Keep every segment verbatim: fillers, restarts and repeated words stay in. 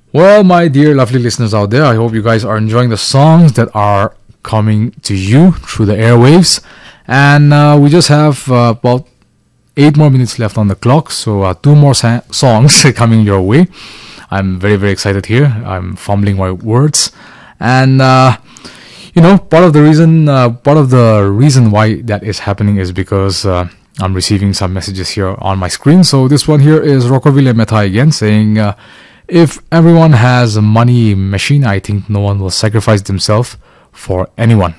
Well, my dear lovely listeners out there, I hope you guys are enjoying the songs that are coming to you through the airwaves. And uh, we just have uh, about eight more minutes left on the clock, so uh, two more sa- songs coming your way. I'm very, very excited here. I'm fumbling my words. And, uh, you know, part of the reason, uh, part of the reason why that is happening is because uh, I'm receiving some messages here on my screen. So this one here is Rockoville Meta again saying, uh, if everyone has a money machine, I think no one will sacrifice themselves for anyone.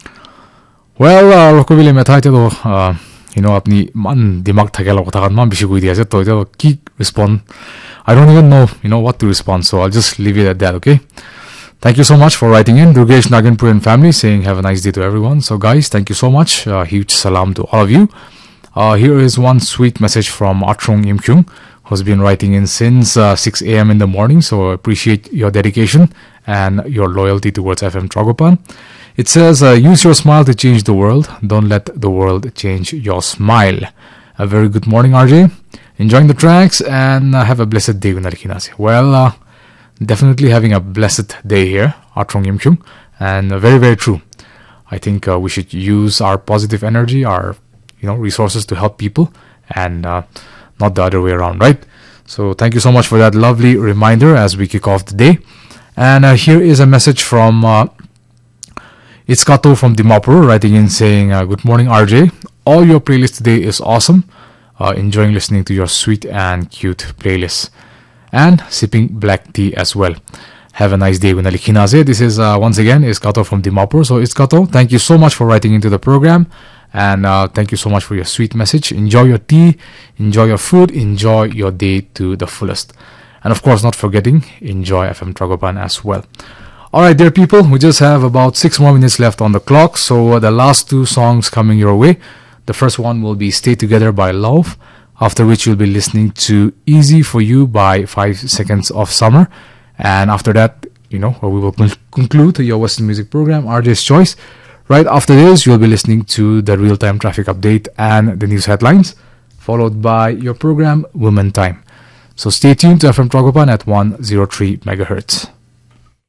Well, uh, Rockoville Meta to uh, you know, apni man dimag thakela kotakan man bishi koi diya to to ki respond. I don't even know, you know, what to respond, so I'll just leave it at that, okay? Thank you so much for writing in. Durgesh Naganpur and family saying have a nice day to everyone. So guys, thank you so much. Uh, huge salam to all of you. Uh, here is one sweet message from Atrong Imkyung, who's been writing in since uh, six a.m. in the morning. So I appreciate your dedication and your loyalty towards F M Tragopan. It says, uh, use your smile to change the world. Don't let the world change your smile. A very good morning, R J. Enjoying the tracks and uh, have a blessed day. Well, uh, definitely having a blessed day here, Atrong Imkyung. And uh, very, very true. I think uh, we should use our positive energy, our you know resources to help people, and uh, not the other way around, right? So thank you so much for that lovely reminder as we kick off the day. And uh, here is a message from uh, it's Kato from Dimapur writing in saying, uh, good morning R J, all your playlist today is awesome. Uh, enjoying listening to your sweet and cute playlist and sipping black tea as well. Have a nice day, Winali Kinaze. This is uh, once again is Kato from Dimapur. So it's Kato, thank you so much for writing into the program. And uh, thank you so much for your sweet message. Enjoy your tea, enjoy your food, enjoy your day to the fullest. And of course, not forgetting, enjoy F M Tragopan as well. Alright, dear people, we just have about six more minutes left on the clock. So uh, the last two songs coming your way. The first one will be Stay Together by Love, after which you'll be listening to Easy For You by Five Seconds of Summer. And after that, you know, we will con- conclude your Western music program, R J's Choice. Right after this, you'll be listening to the real-time traffic update and the news headlines, followed by your program, Women Time. So stay tuned to F M Tragopan at one oh three megahertz.